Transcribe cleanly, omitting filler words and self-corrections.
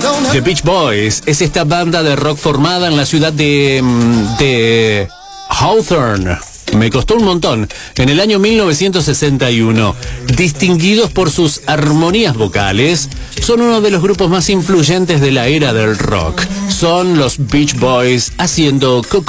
The Beach Boys es esta banda de rock formada en la ciudad de Hawthorne. Me costó un montón. En el año 1961. Distinguidos por sus armonías vocales, son uno de los grupos más influyentes de la era del rock. Son los Beach Boys haciendo